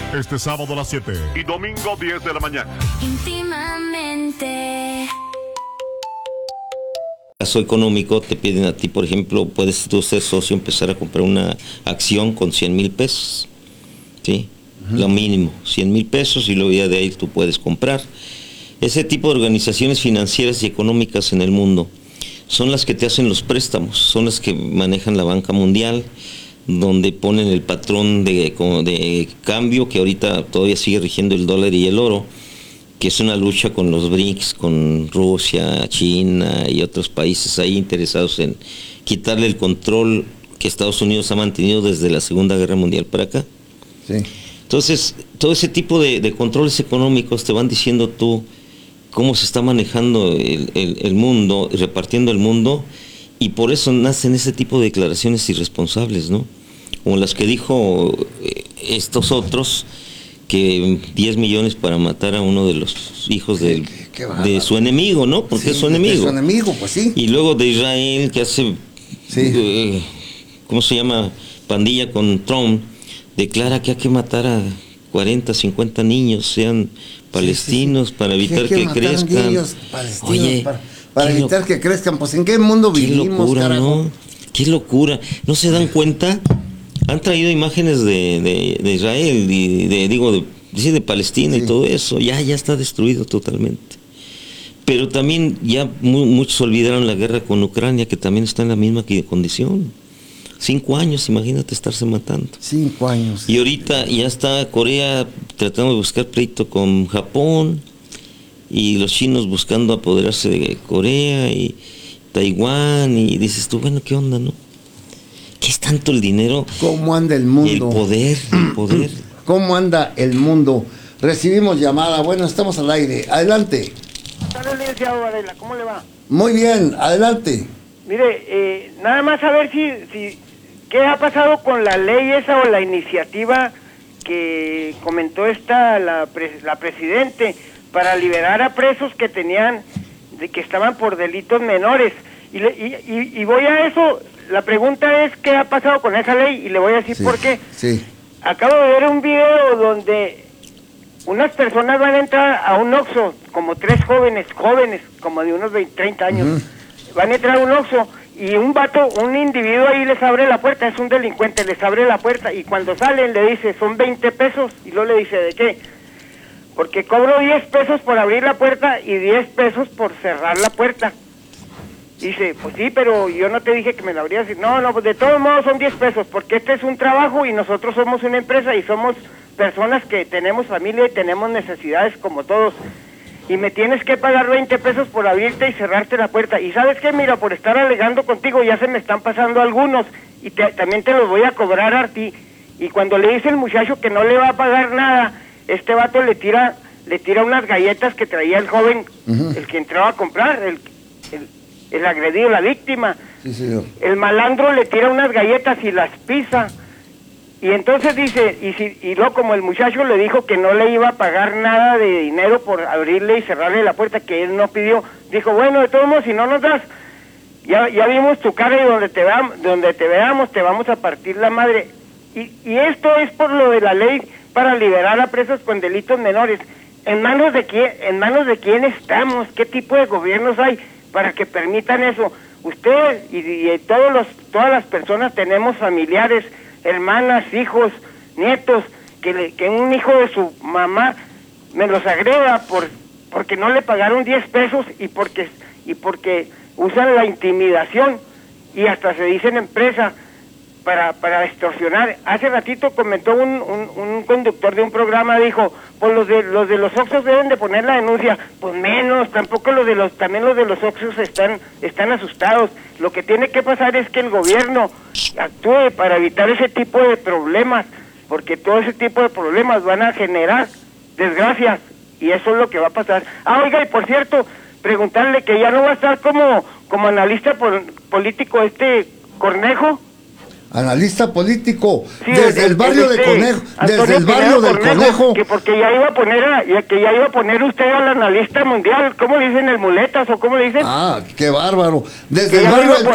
Este sábado a las 7 y domingo 10 de la mañana. Íntimamente. Caso económico, te piden a ti, por ejemplo, puedes tú ser socio, empezar a comprar una acción con 100,000 pesos, ¿sí? Lo mínimo, 100,000 pesos, y luego ya de ahí tú puedes comprar. Ese tipo de organizaciones financieras y económicas en el mundo son las que te hacen los préstamos, son las que manejan la banca mundial, donde ponen el patrón de cambio, que ahorita todavía sigue rigiendo el dólar y el oro, que es una lucha con los BRICS, con Rusia, China y otros países ahí interesados en quitarle el control que Estados Unidos ha mantenido desde la Segunda Guerra Mundial para acá. Sí. Entonces, todo ese tipo de controles económicos te van diciendo tú cómo se está manejando el mundo, repartiendo el mundo, y por eso nacen ese tipo de declaraciones irresponsables, ¿no? Como las que dijo estos otros, que 10 millones para matar a uno de los hijos de su enemigo, ¿no? Porque sí, es su enemigo. Es su enemigo, pues sí. Y luego de Israel, que hace, ¿cómo se llama? Pandilla con Trump, declara que hay que matar a 40, 50 niños, sean palestinos, para evitar que crezcan. Niños palestinos, Oye, para evitar que crezcan. Pues ¿en qué mundo vivimos, qué locura, carajo? ¿no? Qué locura. ¿No se dan cuenta? Han traído imágenes de Israel y de Palestina, y todo eso. Ya está destruido totalmente. Pero también ya muchos olvidaron la guerra con Ucrania, que también está en la misma condición. 5 años, imagínate estarse matando. 5 años. Y ahorita ya está Corea tratando de buscar pleito con Japón, y los chinos buscando apoderarse de Corea y Taiwán, y dices tú, bueno, ¿qué onda, no? ¿Qué es tanto el dinero? ¿Cómo anda el mundo? El poder. ¿Cómo anda el mundo? Recibimos llamada. Bueno, estamos al aire. Adelante. Hola, licenciado Varela, ¿cómo le va? Muy bien, adelante. Mire, nada más a ver si qué ha pasado con la ley esa o la iniciativa que comentó la presidente para liberar a presos que que estaban por delitos menores. Y voy a eso. La pregunta es ¿qué ha pasado con esa ley? Y le voy a decir por qué. Sí. Acabo de ver un video donde unas personas van a entrar a un Oxxo, como 3 jóvenes, como de unos 20, 30 años, van a entrar a un Oxxo, y un individuo ahí les abre la puerta, es un delincuente, les abre la puerta, y cuando salen le dice, son 20 pesos, y luego le dice, ¿de qué? Porque cobro 10 pesos por abrir la puerta y 10 pesos por cerrar la puerta. Dice, pues sí, pero yo no te dije que me la abrías. No, pues de todos modos son 10 pesos, porque este es un trabajo y nosotros somos una empresa y somos personas que tenemos familia y tenemos necesidades como todos. Y me tienes que pagar 20 pesos por abrirte y cerrarte la puerta. Y ¿sabes qué? Mira, por estar alegando contigo ya se me están pasando algunos y también te los voy a cobrar a ti. Y cuando le dice el muchacho que no le va a pagar nada, este vato le tira unas galletas que traía el joven, el que entraba a comprar, el agredido, la víctima. Sí, señor. El malandro le tira unas galletas y las pisa. Y entonces dice, y luego como el muchacho le dijo que no le iba a pagar nada de dinero por abrirle y cerrarle la puerta, que él no pidió, dijo, bueno, de todos modos, si no nos das, ya vimos tu cara, y donde te veamos te vamos a partir la madre. Y esto es por lo de la ley para liberar a presos con delitos menores. ¿En manos de quién estamos? ¿Qué tipo de gobiernos hay para que permitan eso? Usted y todas las personas tenemos familiares, hermanas, hijos, nietos, que un hijo de su mamá me los agreda porque no le pagaron 10 pesos y porque usan la intimidación y hasta se dicen empresa para extorsionar. Hace ratito comentó un conductor de un programa, dijo, pues los de los Oxxos deben de poner la denuncia. Pues menos, tampoco también los de los Oxxos están asustados. Lo que tiene que pasar es que el gobierno actúe para evitar ese tipo de problemas, porque todo ese tipo de problemas van a generar desgracias, y eso es lo que va a pasar. Oiga, y por cierto, preguntarle que ya no va a estar como analista político Cornejo. Analista político, sí, desde el barrio de Conejo, desde el barrio del Conejo. Que porque ya iba a poner usted al analista mundial, ¿cómo le dicen, el muletas o cómo le dicen? Qué bárbaro. Desde el barrio del